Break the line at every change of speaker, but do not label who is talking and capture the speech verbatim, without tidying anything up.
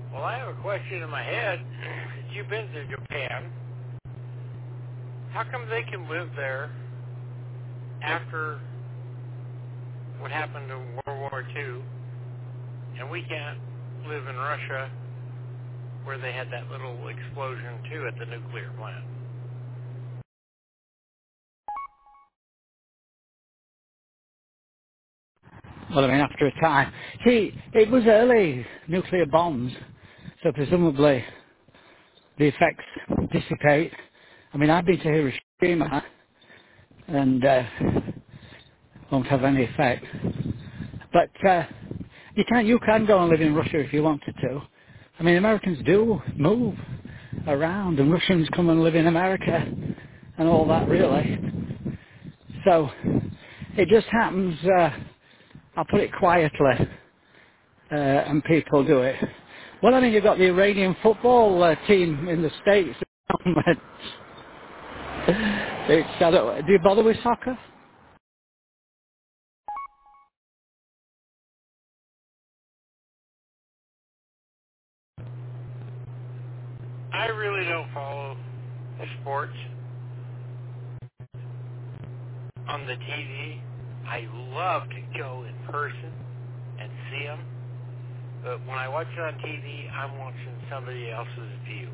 Well, I have a question in my head. Since you've been to Japan, how come they can live there after what happened in World War Two, and we can't live in Russia where they had that little explosion too at the nuclear plant?
Well, I mean, after a time. See, it was early nuclear bombs, so presumably the effects dissipate. I mean, I've been to Hiroshima, and uh, won't have any effect. But uh, you can you can go and live in Russia if you wanted to. I mean, Americans do move around, and Russians come and live in America, and all that really. So it just happens. Uh, I'll put it quietly, uh, and people do it. Well, I mean, you've got the Iranian football uh, team in the States. It's, I don't, do you bother with soccer?
I really don't follow the sports on the T V. I love to go in person and see them, but when I watch it on T V, I'm watching somebody else's view.